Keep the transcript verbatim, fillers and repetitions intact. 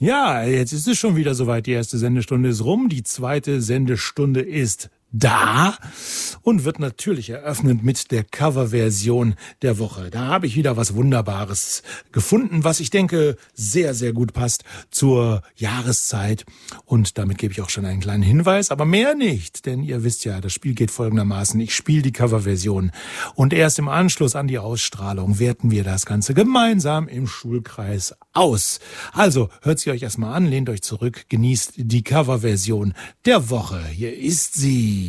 Ja, jetzt ist es schon wieder soweit. Die erste Sendestunde ist rum, die zweite Sendestunde ist da und wird natürlich eröffnet mit der Coverversion der Woche. Da habe ich wieder was Wunderbares gefunden, was ich denke sehr, sehr gut passt zur Jahreszeit. Und damit gebe ich auch schon einen kleinen Hinweis, aber mehr nicht, denn ihr wisst ja, das Spiel geht folgendermaßen. Ich spiele die Coverversion und erst im Anschluss an die Ausstrahlung werten wir das Ganze gemeinsam im Schulkreis aus. Also hört sie euch erstmal an, lehnt euch zurück, genießt die Coverversion der Woche. Hier ist sie.